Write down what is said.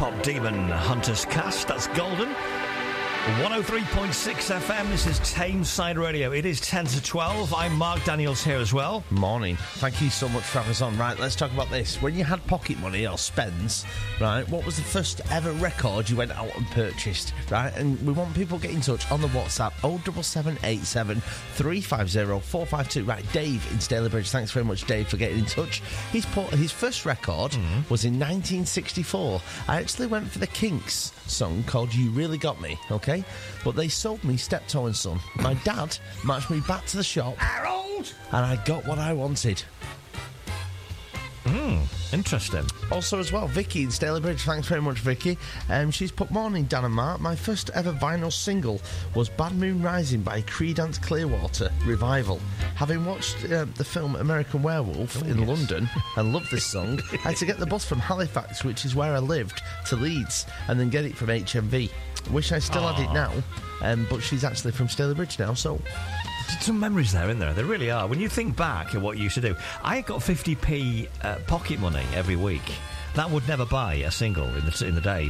Pop Demon Hunters Cast. That's Golden. 103.6 FM, this is Tameside Radio. It is 10 to 12. I'm Mark Daniels here as well. Morning. Thank you so much for having us on. Right, let's talk about this. When you had pocket money or spends, right, what was the first ever record you went out and purchased, right? And we want people to get in touch on the WhatsApp 07787 350 452. Right, Dave in Stalybridge. Thanks very much, Dave, for getting in touch. His first record was in 1964. I actually went for the Kinks song called You Really Got Me, okay? But they sold me Steptoe and Son. My dad marched me back to the shop, Harold, and I got what I wanted. Interesting. Also as well, Vicky in Stalybridge. Thanks very much, Vicky. She's put, morning, Dan and Mark. My first ever vinyl single was Bad Moon Rising by Creedence Clearwater Revival. Having watched the film American Werewolf in London and loved this song, I had to get the bus from Halifax, which is where I lived, to Leeds, and then get it from HMV. Wish I still had it now, but she's actually from Stalybridge now, so... Some memories there, isn't there? There really are. When you think back at what you used to do, I got 50p pocket money every week. That would never buy a single in the day.